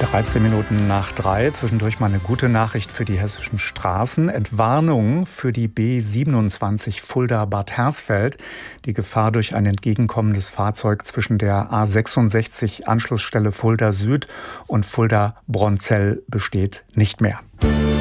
13 Minuten nach 3. Zwischendurch mal eine gute Nachricht für die hessischen Straßen. Entwarnung für die B27 Fulda-Bad Hersfeld. Die Gefahr durch ein entgegenkommendes Fahrzeug zwischen der A66 Anschlussstelle Fulda Süd und Fulda-Bronzell besteht nicht mehr.